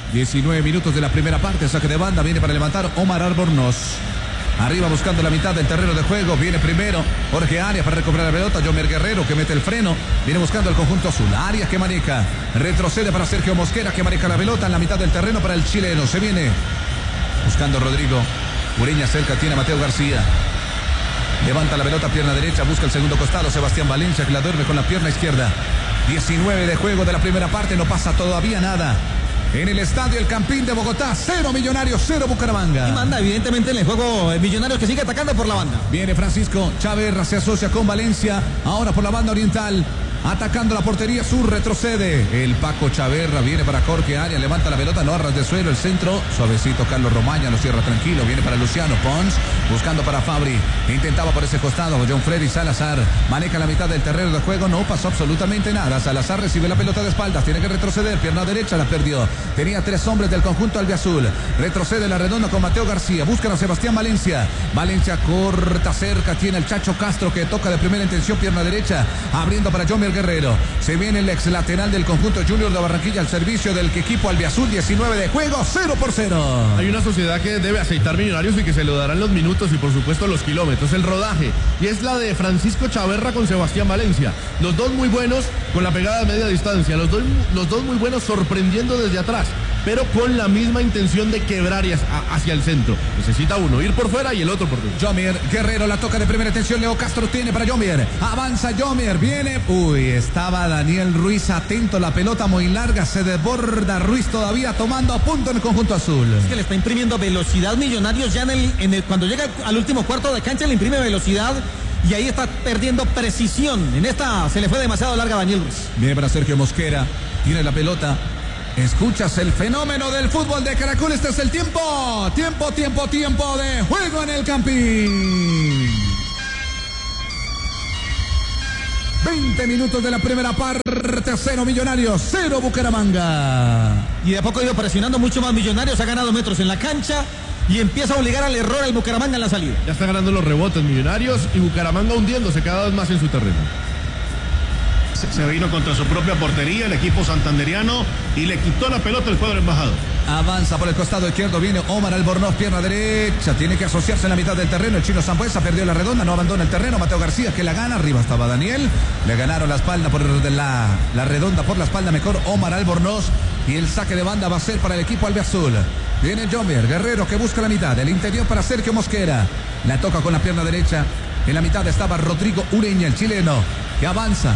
19 minutos de la primera parte, saque de banda, viene para levantar Omar Albornoz. Arriba buscando la mitad del terreno de juego, viene primero Jorge Arias para recuperar la pelota, Yomer Guerrero que mete el freno, viene buscando el conjunto azul, Arias que maneja, retrocede para Sergio Mosquera que maneja la pelota en la mitad del terreno para el chileno, se viene buscando Rodrigo Ureña, cerca tiene a Mateo García, levanta la pelota, pierna derecha, busca el segundo costado, Sebastián Valencia que la duerme con la pierna izquierda. 19 de juego de la primera parte, no pasa todavía nada. En el estadio El Campín de Bogotá, 0 Millonarios, 0 Bucaramanga. Y manda evidentemente en el juego Millonarios que sigue atacando por la banda. Viene Francisco Chaverra, se asocia con Valencia, ahora por la banda oriental. Atacando la portería sur, retrocede. El Paco Chaverra viene para Jorge Arias, levanta la pelota, no arras de suelo, el centro, suavecito Carlos Romaña, lo cierra tranquilo, viene para Luciano Pons, buscando para Fabri, intentaba por ese costado, John Freddy Salazar, maneja la mitad del terreno de juego, no pasó absolutamente nada, Salazar recibe la pelota de espaldas, tiene que retroceder, pierna derecha, la perdió, tenía 3 hombres del conjunto albiazul, retrocede la redonda con Mateo García, buscan a Sebastián Valencia, corta cerca, tiene el Chacho Castro que toca de primera intención, pierna derecha, abriendo para Yomer Guerrero, se viene el ex lateral del conjunto Junior de Barranquilla al servicio del equipo albiazul, 19 de juego, 0-0. Hay una sociedad que debe aceitar Millonarios y que se le darán los minutos y por supuesto los kilómetros, el rodaje, y es la de Francisco Chaverra con Sebastián Valencia, los dos muy buenos con la pegada a media distancia, los dos muy buenos sorprendiendo desde atrás, pero con la misma intención de quebrar hacia el centro. Necesita uno ir por fuera y el otro por dentro. Yomer Guerrero la toca de primera intención, Leo Castro tiene para Yomer, avanza Yomer, viene, estaba Daniel Ruiz atento, la pelota muy larga, se desborda Ruiz todavía tomando a punto en el conjunto azul. Es que le está imprimiendo velocidad Millonarios ya cuando llega al último cuarto de cancha le imprime velocidad y ahí está perdiendo precisión. En esta se le fue demasiado larga a Daniel Ruiz. Viene para Sergio Mosquera, tiene la pelota. Escuchas el fenómeno del fútbol de Caracol. Este es el tiempo de juego en el Campín. 20 minutos de la primera parte, 0 Millonarios, 0 Bucaramanga. Y de a poco ha ido presionando mucho más Millonarios, ha ganado metros en la cancha y empieza a obligar al error al Bucaramanga en la salida. Ya está ganando los rebotes Millonarios y Bucaramanga hundiéndose cada vez más en su terreno. Se vino contra su propia portería el equipo santanderiano y le quitó la pelota el cuadro embajador. Avanza por el costado izquierdo, viene Omar Albornoz, pierna derecha, tiene que asociarse en la mitad del terreno, el chino Sambuesa perdió la redonda, no abandona el terreno, Mateo García que la gana, arriba estaba Daniel, le ganaron la espalda por la redonda por la espalda, mejor Omar Albornoz, y el saque de banda va a ser para el equipo albiazul. Viene Yomer Guerrero que busca la mitad, el interior para Sergio Mosquera, la toca con la pierna derecha, en la mitad estaba Rodrigo Ureña, el chileno, que avanza.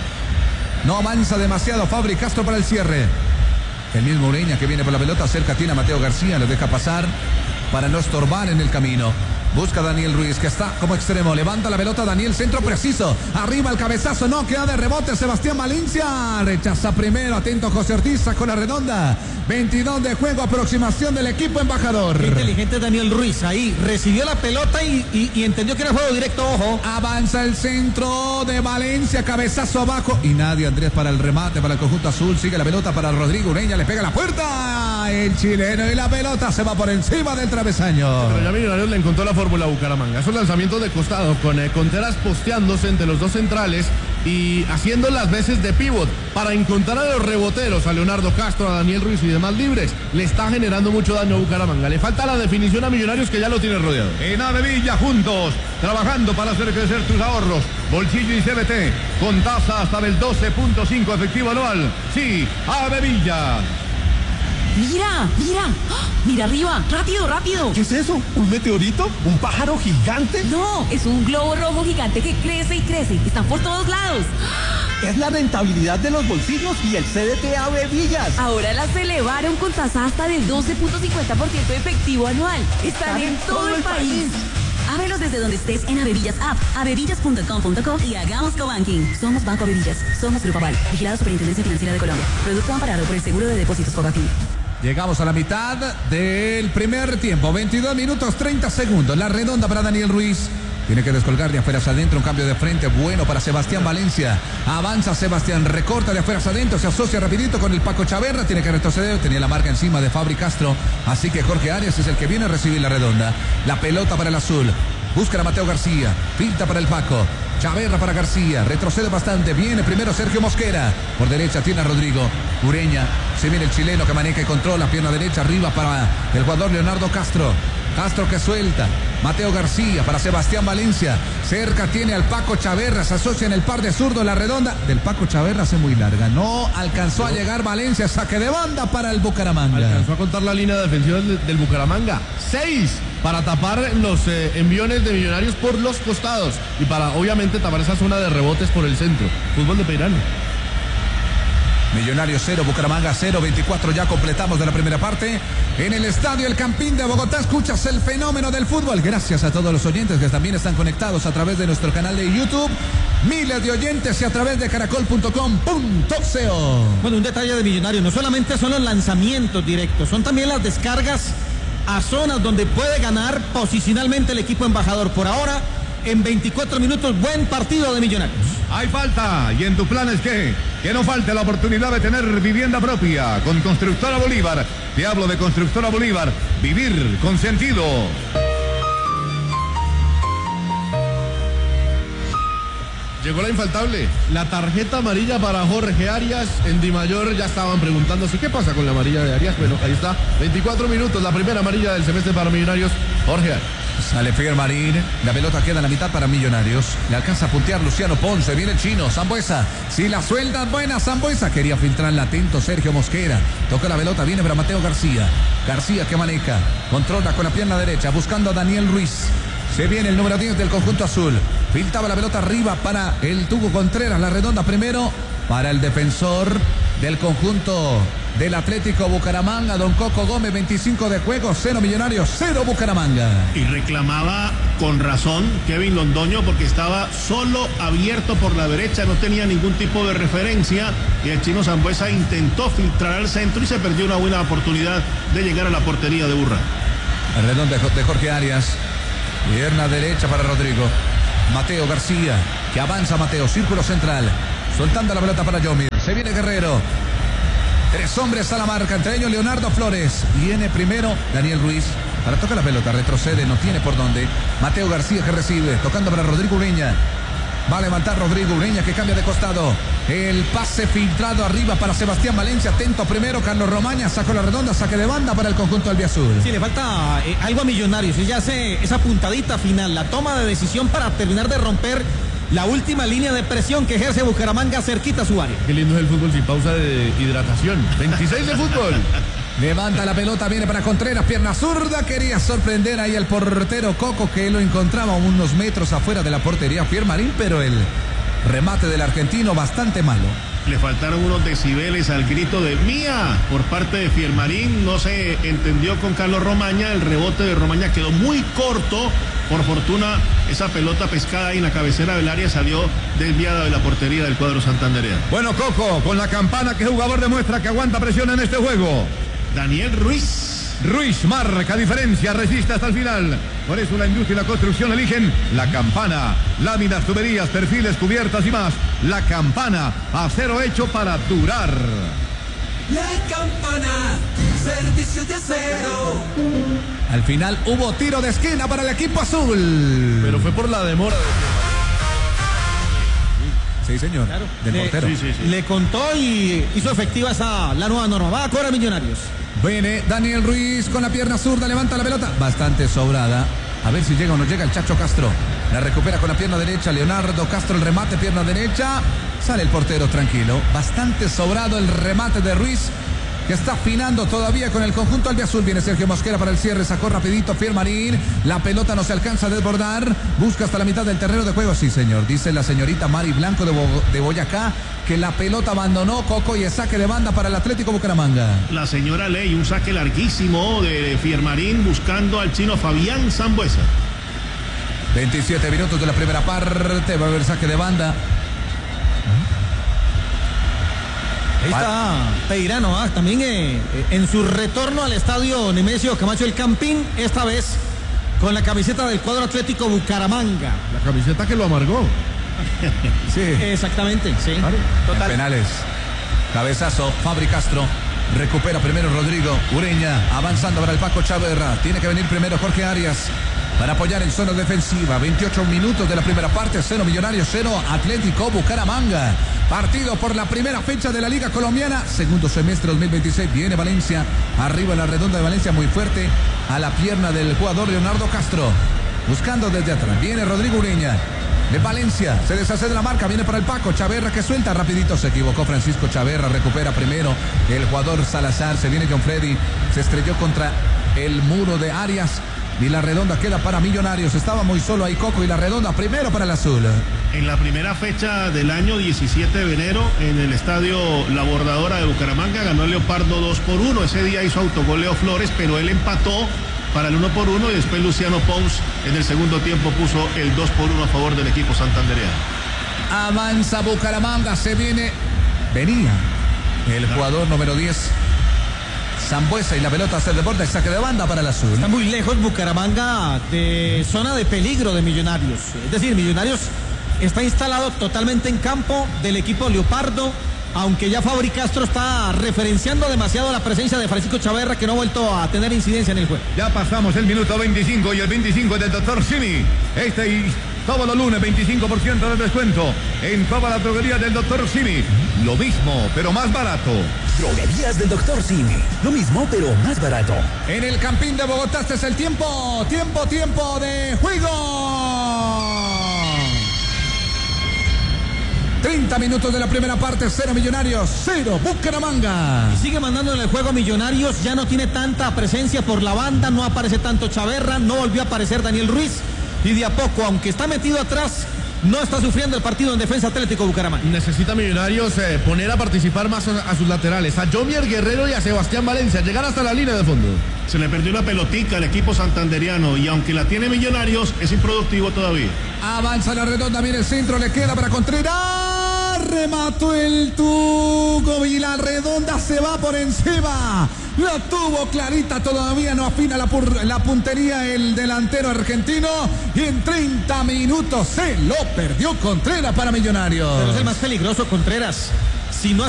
No avanza demasiado Fabri Castro para el cierre. El mismo Ureña que viene por la pelota, cerca tiene a Mateo García, lo deja pasar para no estorbar en el camino. Busca a Daniel Ruiz que está como extremo, levanta la pelota Daniel, centro preciso, arriba el cabezazo, no queda de rebote Sebastián Valencia, rechaza primero, atento José Ortiz, con la redonda, 22 de juego, aproximación del equipo embajador. Qué inteligente Daniel Ruiz, ahí recibió la pelota y entendió que era juego directo, ojo. Avanza el centro de Valencia, cabezazo abajo y nadie, Andrés para el remate para el conjunto azul, sigue la pelota para Rodrigo Ureña, le pega la puerta, el chileno y la pelota se va por encima del travesaño. Pero ya Millonarios le encontró la fórmula a Bucaramanga, esos lanzamientos de costado con Conteras posteándose entre los dos centrales y haciendo las veces de pívot para encontrar a los reboteros, a Leonardo Castro, a Daniel Ruiz y demás libres, le está generando mucho daño a Bucaramanga. Le falta la definición a Millonarios que ya lo tiene rodeado. En Avevilla juntos, trabajando para hacer crecer tus ahorros. Bolsillo y CBT, con tasa hasta del 12.5 efectivo anual. Sí, Avevilla. Mira, mira, ¡ah! Mira arriba, rápido, rápido. ¿Qué es eso? ¿Un meteorito? ¿Un pájaro gigante? No, es un globo rojo gigante que crece y crece. Están por todos lados. Es la rentabilidad de los bolsillos y el CDT Avevillas. Ahora las elevaron con tasa hasta del 12.50% efectivo anual. Están en todo el país. Ábrelos desde donde estés en Avevillas App, avevillas.com.co y hagamos cobanking. Somos Banco Avevillas, somos Grupo Aval, vigilado Superintendencia Financiera de Colombia. Producto amparado por el Seguro de Depósitos Cobanking. Llegamos a la mitad del primer tiempo, 22 minutos 30 segundos, la redonda para Daniel Ruiz. Tiene que descolgar de afuera hacia adentro, un cambio de frente bueno para Sebastián Valencia. Avanza Sebastián, recorta de afuera hacia adentro, se asocia rapidito con el Paco Chaverra, tiene que retroceder, tenía la marca encima de Fabri Castro, así que Jorge Arias es el que viene a recibir la redonda. La pelota para el azul, busca a Mateo García, pinta para el Paco. Chaverra para García, retrocede bastante, viene primero Sergio Mosquera, por derecha tiene a Rodrigo Ureña, Se viene el chileno que maneja y controla. Pierna derecha arriba para el jugador Leonardo Castro. Castro que suelta. Mateo García para Sebastián Valencia. Cerca tiene al Paco Chaverra. Se asocia en el par de zurdo. La redonda del Paco Chaverra hace muy larga. No alcanzó a llegar Valencia. Saque de banda para el Bucaramanga. Alcanzó a contar la línea defensiva del Bucaramanga. 6 para tapar los enviones de Millonarios por los costados. Y para, obviamente, tapar esa zona de rebotes por el centro. Fútbol de Peirano. Millonarios 0, Bucaramanga 0, 24 ya completamos de la primera parte. En el estadio El Campín de Bogotá escuchas el fenómeno del fútbol. Gracias a todos los oyentes que también están conectados a través de nuestro canal de YouTube. Miles de oyentes y a través de caracol.com.co. Bueno, un detalle de Millonarios, no solamente son los lanzamientos directos, son también las descargas a zonas donde puede ganar posicionalmente el equipo embajador. Por ahora, en 24 minutos, buen partido de Millonarios. Hay falta. ¿Y en tu plan es qué? Que no falte la oportunidad de tener vivienda propia con Constructora Bolívar. Te hablo de Constructora Bolívar. Vivir con sentido. Llegó la infaltable, la tarjeta amarilla para Jorge Arias. En Di Mayor ya estaban preguntándose qué pasa con la amarilla de Arias. Bueno, ahí está, 24 minutos, la primera amarilla del semestre para Millonarios, Jorge Arias. Sale Fiermarín, la pelota queda en la mitad para Millonarios. Le alcanza a puntear Luciano Ponce, viene el chino, Sambuesa. Si la suelta, buena Sambuesa. Quería filtrarla, atento Sergio Mosquera. Toca la pelota, viene para Mateo García. García que maneja, controla con la pierna derecha, buscando a Daniel Ruiz. Se viene el número 10 del conjunto azul. Filtraba la pelota arriba para el Tuco Contreras, la redonda primero para el defensor del conjunto del Atlético Bucaramanga, don Coco Gómez. 25 de juego, 0 Millonarios, 0 Bucaramanga. Y reclamaba con razón Kevin Londoño porque estaba solo abierto por la derecha, no tenía ningún tipo de referencia y el chino Sambuesa intentó filtrar al centro y se perdió una buena oportunidad de llegar a la portería de Urra. El redonde de Jorge Arias, pierna derecha para Rodrigo. Mateo García, que avanza Mateo, círculo central, soltando la pelota para Yomir. Se viene Guerrero. 3 hombres a la marca, entre ellos Leonardo Flores. Viene primero Daniel Ruiz. Para tocar la pelota, retrocede, no tiene por dónde. Mateo García que recibe, tocando para Rodrigo Ureña. Va a levantar Rodrigo Ureña que cambia de costado. El pase filtrado arriba para Sebastián Valencia. Atento primero Carlos Romaña. Sacó la redonda, saque de banda para el conjunto albiazul. Sí, le falta algo a Millonarios. Ella hace esa puntadita final, la toma de decisión para terminar de romper la última línea de presión que ejerce Bucaramanga cerquita a su área. Qué lindo es el fútbol sin pausa de hidratación. 26 de fútbol. Levanta la pelota, viene para Contreras, pierna zurda, quería sorprender ahí al portero Coco que lo encontraba unos metros afuera de la portería Fiermarín, pero el remate del argentino bastante malo. Le faltaron unos decibeles al grito de Mía por parte de Fiermarín, no se entendió con Carlos Romaña, el rebote de Romaña quedó muy corto, por fortuna esa pelota pescada ahí en la cabecera del área salió desviada de la portería del cuadro santandereano. Bueno, Coco, con la campana, ¿qué jugador demuestra que aguanta presión en este juego? Daniel Ruiz. Ruiz marca diferencia, resiste hasta el final. Por eso la industria y la construcción eligen la campana. Láminas, tuberías, perfiles, cubiertas y más. La campana, acero hecho para durar. La campana, servicios de acero. Al final hubo tiro de esquina para el equipo azul. Pero fue por la demora. Sí, señor. Claro. Del portero. Sí. Le contó y hizo efectiva la nueva norma. Va a cobrar Millonarios. Viene Daniel Ruiz con la pierna zurda, levanta la pelota. Bastante sobrada. A ver si llega o no llega el Chacho Castro. La recupera con la pierna derecha. Leonardo Castro, el remate, pierna derecha. Sale el portero tranquilo. Bastante sobrado el remate de Ruiz, que está afinando todavía con el conjunto albiazul. Viene Sergio Mosquera para el cierre, sacó rapidito Fiermarín, la pelota no se alcanza a desbordar, busca hasta la mitad del terreno de juego. Sí, señor, dice la señorita Mari Blanco de Boyacá que la pelota abandonó Coco y es saque de banda para el Atlético Bucaramanga. La señora Ley, un saque larguísimo de Fiermarín buscando al chino Fabián Sambuesa. 27 minutos de la primera parte, va a haber saque de banda. Ahí está Peirano, también en su retorno al estadio Nemesio Camacho El Campín, esta vez con la camiseta del cuadro Atlético Bucaramanga. La camiseta que lo amargó. Sí. Exactamente, sí. Claro. Total. Penales. Cabezazo, Fabri Castro. Recupera primero Rodrigo Ureña, avanzando para el Paco Chaverra. Tiene que venir primero Jorge Arias. para apoyar en zona defensiva. 28 minutos de la primera parte, 0 Millonarios, 0 Atlético Bucaramanga. Partido por la primera fecha de la Liga Colombiana, segundo semestre 2026. Viene Valencia, arriba en la redonda de Valencia, muy fuerte a la pierna del jugador Leonardo Castro. Buscando desde atrás, viene Rodrigo Ureña. De Valencia, se deshace de la marca, viene para el Paco, Chaverra que suelta, rapidito se equivocó Francisco Chaverra, recupera primero el jugador Salazar, se viene John Freddy, se estrelló contra el muro de Arias y la redonda queda para Millonarios, estaba muy solo ahí Coco y la redonda primero para el azul. En la primera fecha del año 17 de enero, en el estadio La Bordadora de Bucaramanga, ganó el Leopardo 2-1, ese día hizo autogol Leo Flores, pero él empató para el 1-1 y después Luciano Pons en el segundo tiempo puso el 2-1 a favor del equipo santandereano. Avanza Bucaramanga, venía el jugador número 10, Sambuesa, y la pelota se desborda y saque de banda para el azul. Está muy lejos Bucaramanga de zona de peligro de Millonarios. Es decir, Millonarios está instalado totalmente en campo del equipo Leopardo, aunque ya Fabri Castro está referenciando demasiado la presencia de Francisco Chaverra, que no ha vuelto a tener incidencia en el juego. Ya pasamos el minuto 25 y el 25 del Dr. Simi. Este y todos los lunes 25% de descuento en toda la droguería del Dr. Simi. Lo mismo, pero más barato. Droguerías del Dr. Simi. Lo mismo, pero más barato. En el Campín de Bogotá, este es el tiempo de juego. 30 minutos de la primera parte, 0 Millonarios, 0 Bucaramanga. Y sigue mandando en el juego a Millonarios, ya no tiene tanta presencia por la banda, no aparece tanto Chaverra, no volvió a aparecer Daniel Ruiz. Y de a poco, aunque está metido atrás, no está sufriendo el partido en defensa Atlético Bucaramanga. Necesita Millonarios poner a participar más a sus laterales, a Jomier Guerrero y a Sebastián Valencia, llegar hasta la línea de fondo. Se le perdió una pelotica al equipo santanderiano y aunque la tiene Millonarios, es improductivo todavía. Avanza la redonda, viene el centro, le queda para Contreras. Remató el Tuco y la redonda se va por encima. La tuvo clarita, todavía no afina la puntería el delantero argentino. Y en 30 minutos se lo perdió Contreras para Millonarios. Pero es el más peligroso Contreras. Si no